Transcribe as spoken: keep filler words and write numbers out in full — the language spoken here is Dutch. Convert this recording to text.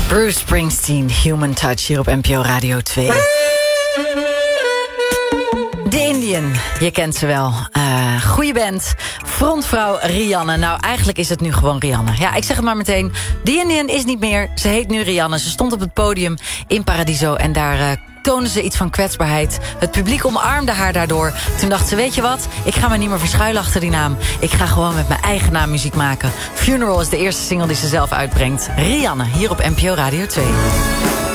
Bruce Springsteen, Human Touch, hier op N P O Radio twee. The Indian, je kent ze wel. Uh, goeie band. Frontvrouw Rianne. Nou, eigenlijk is het nu gewoon Rianne. Ja, ik zeg het maar meteen. The Indian is niet meer. Ze heet nu Rianne. Ze stond op het podium in Paradiso en daar... Uh, toonde ze iets van kwetsbaarheid. Het publiek omarmde haar daardoor. Toen dacht ze, weet je wat? Ik ga me niet meer verschuilen achter die naam. Ik ga gewoon met mijn eigen naam muziek maken. Funeral is de eerste single die ze zelf uitbrengt. Rianne, hier op N P O Radio twee.